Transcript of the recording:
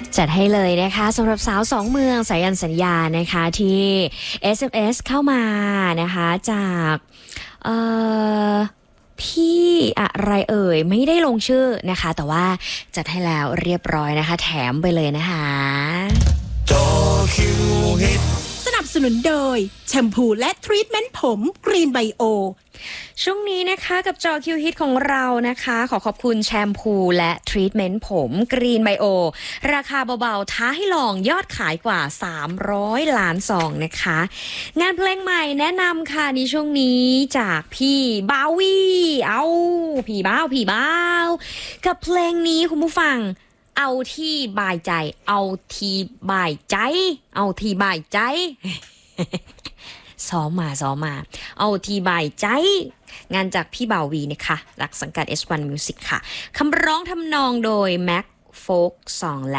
จัดให้เลยนะคะสำหรับสาวสองเมืองสายันสัญญานะคะที่ SMS เข้ามานะคะจากพี่อะไรเอ่ยไม่ได้ลงชื่อนะคะแต่ว่าจัดให้แล้วเรียบร้อยนะคะแถมไปเลยนะคะสนับสนุนโดยแชมพูและทรีทเมนต์ผมกรีนไบโอช่วงนี้นะคะกับจอคิวฮิตของเรานะคะขอขอบคุณแชมพูและทรีทเมนต์ผมกรีนไบโอราคาเบาๆท้าให้ลองยอดขายกว่า300ล้านซองนะคะงานเพลงใหม่แนะนำค่ะในช่วงนี้จากพี่บาวีพี่บ้าวกับเพลงนี้คุณผู้ฟังเอาที่บายใจเอาที่บายใจซ้อมมาเอาทีบายใจงานจากพี่บ่าววีนะคะหลักสังกัด S1 Music ค่ะคำร้องทำนองโดยแม็กโฟกซอง